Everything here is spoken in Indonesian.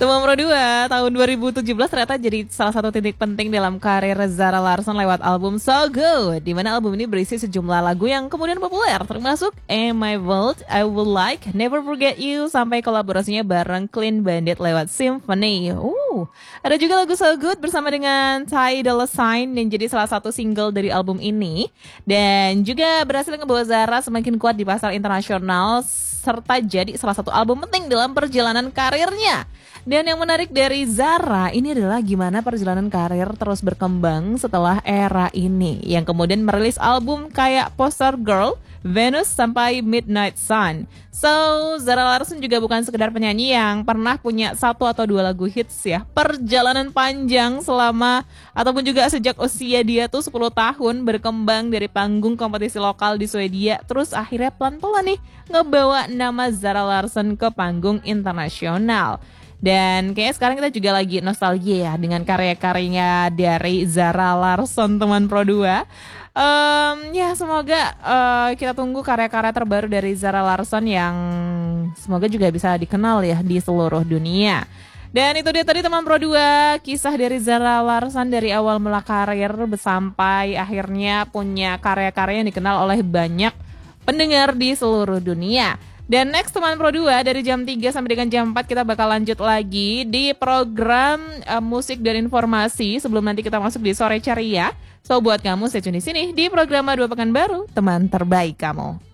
Teman Pro 2 tahun 2017 ternyata jadi salah satu titik penting dalam karir Zara Larsson lewat album So Good, di mana album ini berisi sejumlah lagu yang kemudian populer, termasuk In My World, I Will Like, Never Forget You, sampai kolaborasinya bareng Clean Bandit lewat Symphony. Ada juga lagu So Good bersama dengan Ty Dolla $ign yang jadi salah satu single dari album ini, dan juga berhasil membawa Zara semakin kuat di pasar internasional serta jadi salah satu album penting dalam perjalanan karirnya. Dan yang menarik dari Zara ini adalah gimana perjalanan karir terus berkembang setelah era ini, yang kemudian merilis album kayak Poster Girl, Venus, sampai Midnight Sun. So, Zara Larsson juga bukan sekedar penyanyi yang pernah punya 1 atau 2 lagu hits ya. Perjalanan panjang selama ataupun juga sejak usia dia tuh 10 tahun berkembang dari panggung kompetisi lokal di Swedia, terus akhirnya pelan-pelan nih ngebawa nama Zara Larsson ke panggung internasional. Dan kayaknya sekarang kita juga lagi nostalgia ya dengan karya-karyanya dari Zara Larsson, teman Pro 2. Ya semoga kita tunggu karya-karya terbaru dari Zara Larsson yang semoga juga bisa dikenal ya di seluruh dunia. Dan itu dia tadi teman Pro 2, kisah dari Zara Larsson dari awal mula karir sampai akhirnya punya karya-karya yang dikenal oleh banyak pendengar di seluruh dunia. Dan next teman Pro 2 dari jam 3 sampai dengan jam 4 kita bakal lanjut lagi di program musik dan informasi sebelum nanti kita masuk di sore ceria. So buat kamu stay tune di sini di program 2 Pekan Baru, teman terbaik kamu.